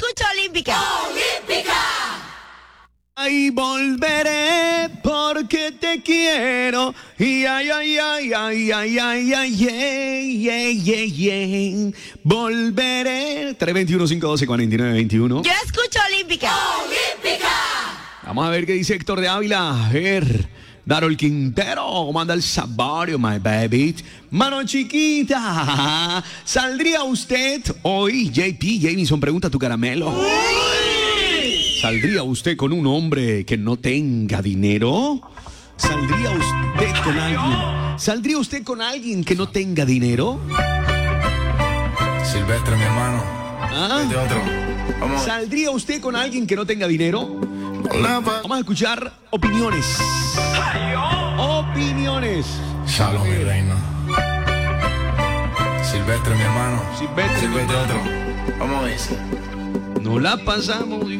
escucho Olímpica. Ay, volveré porque te quiero. Y ay, ay, ay, ay, ay, ay, ay, volveré. 321-512-4921. Yo escucho Olímpica. Vamos a ver qué dice Héctor de Ávila. A ver, Darol Quintero, ¿cómo anda el sabor, my baby? Mano chiquita, ¿saldría usted hoy? Jamison, pregunta tu caramelo. ¿Saldría usted con un hombre que no tenga dinero? ¿Saldría usted con alguien que no tenga dinero? Silvestre, mi hermano. ¿Ah? Este otro. Vamos. ¿Saldría usted con alguien que no tenga dinero? Vamos a escuchar opiniones. Opiniones. Shalom, mi reino. Silvestre, mi hermano. Silvestre, otro. Vamos a ver. No la pasamos.